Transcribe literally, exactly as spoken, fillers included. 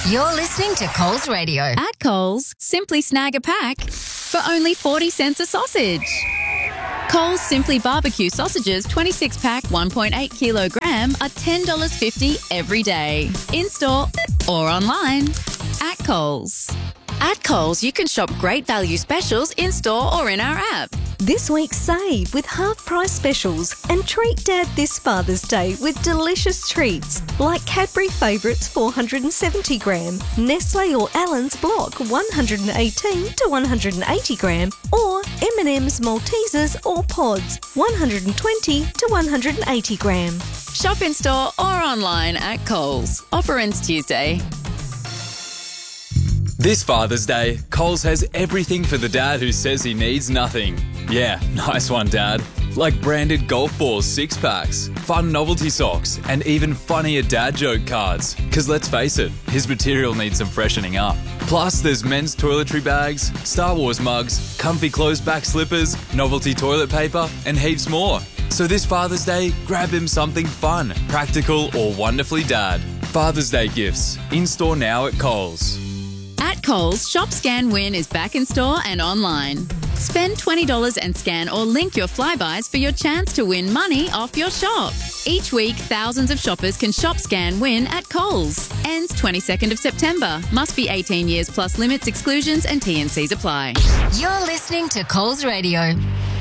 You're listening to Coles Radio. At Coles, simply snag a pack for only forty cents a sausage. Coles Simply Barbecue Sausages twenty-six pack one point eight kilogram are ten dollars fifty every day. In-store or online. At Coles. At Coles, you can shop great value specials in-store or in our app. This week, save with half-price specials and treat Dad this Father's Day with delicious treats like Cadbury Favourites four hundred seventy gram, Nestle or Allen's Block one hundred eighteen to one hundred eighty gram, or M and M's Maltesers or Pods one hundred twenty to one hundred eighty gram. Shop in-store or online at Coles. Offer ends Tuesday. This Father's Day, Coles has everything for the dad who says he needs nothing. Yeah, nice one, Dad. Like branded golf balls six-packs, fun novelty socks, and even funnier dad joke cards. Because let's face it, his material needs some freshening up. Plus, there's men's toiletry bags, Star Wars mugs, comfy closed-back slippers, novelty toilet paper, and heaps more. So this Father's Day, grab him something fun, practical, or wonderfully dad. Father's Day gifts, in-store now at Coles. At Coles, Shop Scan Win is back in store and online. Spend twenty dollars and scan or link your Flybuys for your chance to win money off your shop. Each week, thousands of shoppers can Shop Scan Win at Coles. Ends twenty-second of September. Must be eighteen years plus limits, exclusions and T and Cs apply. You're listening to Coles Radio.